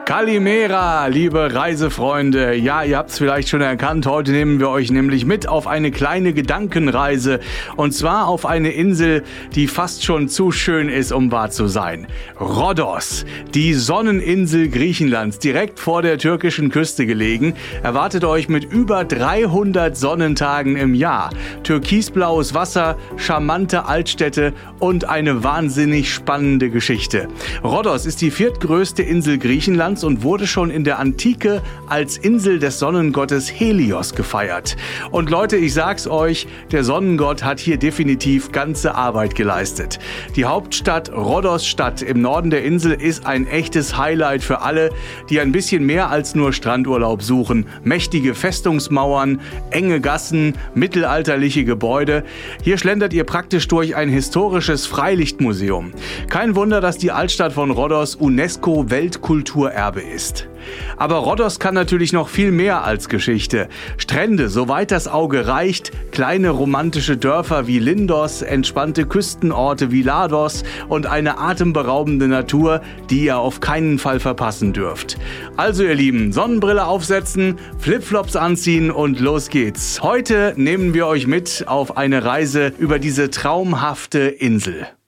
Kalimera, liebe Reisefreunde. Ja, ihr habt es vielleicht schon erkannt, heute nehmen wir euch nämlich mit auf eine kleine Gedankenreise. Und zwar auf eine Insel, die fast schon zu schön ist, um wahr zu sein. Rhodos, die Sonneninsel Griechenlands, direkt vor der türkischen Küste gelegen, erwartet euch mit über 300 Sonnentagen im Jahr. Türkisblaues Wasser, charmante Altstädte und eine wahnsinnig spannende Geschichte. Rhodos ist die viertgrößte Insel Griechenlands und wurde schon in der Antike als Insel des Sonnengottes Helios gefeiert. Und Leute, ich sag's euch, der Sonnengott hat hier definitiv ganze Arbeit geleistet. Die Hauptstadt Rhodos-Stadt im Norden der Insel ist ein echtes Highlight für alle, die ein bisschen mehr als nur Strandurlaub suchen. Mächtige Festungsmauern, enge Gassen, mittelalterliche Gebäude. Hier schlendert ihr praktisch durch ein historisches Freilichtmuseum. Kein Wunder, dass die Altstadt von Rhodos UNESCO-Weltkulturerbe ist. Aber Rhodos kann natürlich noch viel mehr als Geschichte. Strände, soweit das Auge reicht, kleine romantische Dörfer wie Lindos, entspannte Küstenorte wie Lados und eine atemberaubende Natur, die ihr auf keinen Fall verpassen dürft. Also ihr Lieben, Sonnenbrille aufsetzen, Flipflops anziehen und los geht's. Heute nehmen wir euch mit auf eine Reise über diese traumhafte Insel.